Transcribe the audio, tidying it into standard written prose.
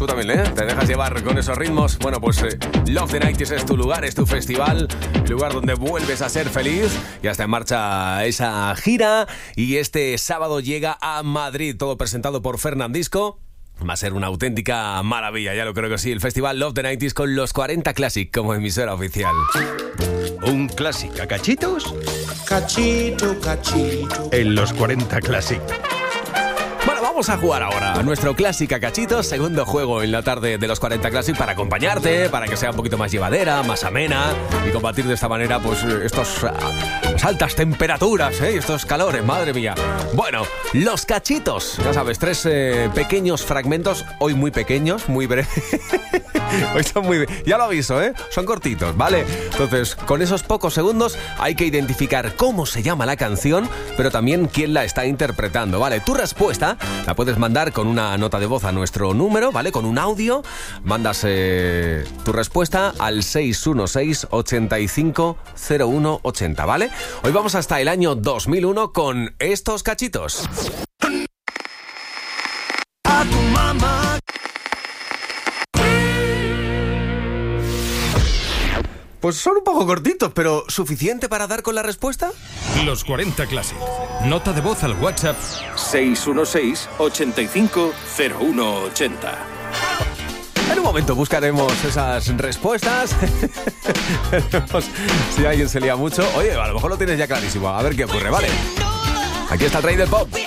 Tú también, ¿eh? Te dejas llevar con esos ritmos. Bueno, pues Love the 90s es tu lugar, es tu festival, lugar donde vuelves a ser feliz. Ya está en marcha esa gira y este sábado llega a Madrid, todo presentado por Fernandisco. Va a ser una auténtica maravilla, ya lo creo que sí. El festival Love the 90s con los 40 Classic como emisora oficial. ¿Un Classic a cachitos? Cachito, cachito. En los 40 Classic. Bueno, vamos a jugar ahora a nuestro Clásica Cachitos, segundo juego en la tarde de los 40 Classic para acompañarte, para que sea un poquito más llevadera, más amena y combatir de esta manera pues estos altas temperaturas, estos calores, madre mía. Bueno, los cachitos, ya sabes, 3 pequeños fragmentos, hoy muy pequeños, muy breves. Hoy son muy... Ya lo aviso, son cortitos, ¿vale? Entonces, con esos pocos segundos hay que identificar cómo se llama la canción, pero también quién la está interpretando, ¿vale? Tu respuesta la puedes mandar con una nota de voz a nuestro número, ¿vale? Con un audio, mandas tu respuesta al 616-850180, ¿vale? Hoy vamos hasta el año 2001 con estos cachitos. A tu mamá. Pues son un poco cortitos, pero ¿suficiente para dar con la respuesta? Los 40 Classic. Nota de voz al WhatsApp 616-850180. En un momento buscaremos esas respuestas. Si alguien se lía mucho. Oye, a lo mejor lo tienes ya clarísimo. A ver qué ocurre, ¿vale? Aquí está el rey del pop.